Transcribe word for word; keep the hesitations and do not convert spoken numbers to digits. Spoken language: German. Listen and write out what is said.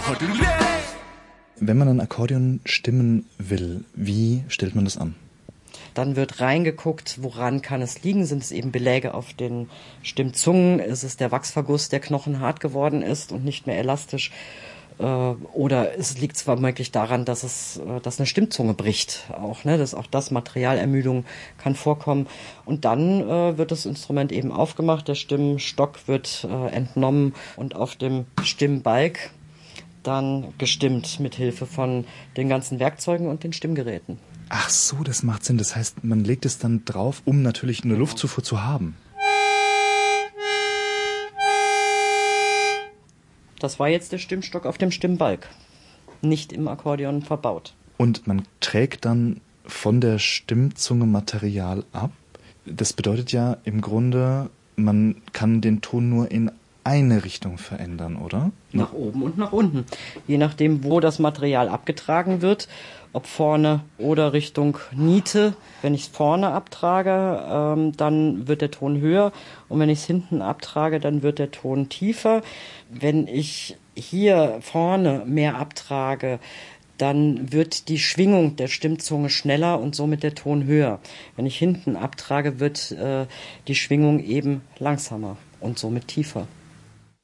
Wenn man ein Akkordeon stimmen will, wie stellt man das an? Dann wird reingeguckt, woran kann es liegen. Sind es eben Beläge auf den Stimmzungen? Ist es der Wachsverguss, der knochenhart geworden ist und nicht mehr elastisch? Oder es liegt zwar womöglich daran, dass es, dass eine Stimmzunge bricht, auch, ne, dass auch das Materialermüdung kann vorkommen. Und dann äh, wird das Instrument eben aufgemacht, der Stimmstock wird äh, entnommen und auf dem Stimmbalg dann gestimmt mit Hilfe von den ganzen Werkzeugen und den Stimmgeräten. Ach so, das macht Sinn. Das heißt, man legt es dann drauf, um natürlich eine Luftzufuhr zu haben. Das war jetzt der Stimmstock auf dem Stimmbalg, nicht im Akkordeon verbaut. Und man trägt dann von der Stimmzunge Material ab. Das bedeutet ja im Grunde, man kann den Ton nur in eine Richtung verändern, oder? Nach oben und nach unten. Je nachdem, wo das Material abgetragen wird, ob vorne oder Richtung Niete. Wenn ich es vorne abtrage, ähm, dann wird der Ton höher. Und wenn ich es hinten abtrage, dann wird der Ton tiefer. Wenn ich hier vorne mehr abtrage, dann wird die Schwingung der Stimmzunge schneller und somit der Ton höher. Wenn ich hinten abtrage, wird äh, die Schwingung eben langsamer und somit tiefer.